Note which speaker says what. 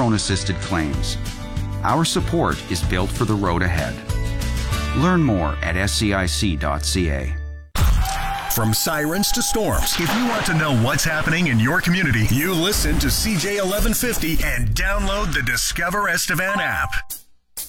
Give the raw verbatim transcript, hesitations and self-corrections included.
Speaker 1: drone-assisted claims. Our support is built for the road ahead. Learn more at S C I C dot C A.
Speaker 2: From sirens to storms, if you want to know what's happening in your community, you listen to C J eleven fifty and download the Discover Estevan app.